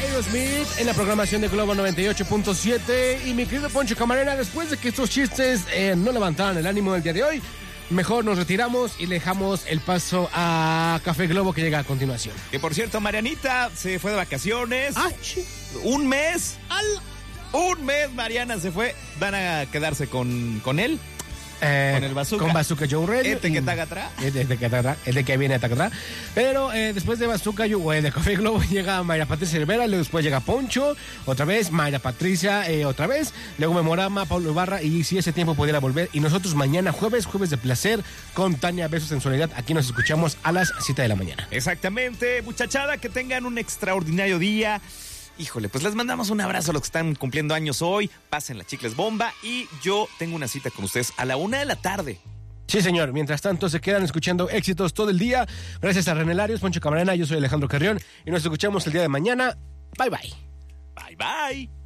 Aerosmith en la programación de Globo 98.7. Y mi querido Poncho Camarena, después de que estos chistes no levantaran el ánimo del día de hoy, mejor nos retiramos y le dejamos el paso a Café Globo, que llega a continuación. Que por cierto, Marianita se fue de vacaciones. Un mes. Un mes Mariana se fue. Van a quedarse con él. Con el Bazooka. Con Bazooka Joe Radio. Este que está acá atrás. El de que viene acá atrás. Pero después de Bazooka Joe, de Café Globo, llega Mayra Patricia Rivera. Luego después llega Poncho. Otra vez Mayra Patricia. Otra vez. Luego Memorama, Pablo Ibarra. Y si ese tiempo pudiera volver. Y nosotros mañana jueves de placer con Tania Besos Sensualidad. Aquí nos escuchamos a las 7 de la mañana. Exactamente, muchachada. Que tengan un extraordinario día. Híjole, pues les mandamos un abrazo a los que están cumpliendo años hoy. Pasen las chicles bomba. Y yo tengo una cita con ustedes a la 1:00 p.m. Sí, señor. Mientras tanto, se quedan escuchando éxitos todo el día. Gracias a René Larios, Poncho Camarena. Yo soy Alejandro Carrión. Y nos escuchamos el día de mañana. Bye, bye. Bye, bye.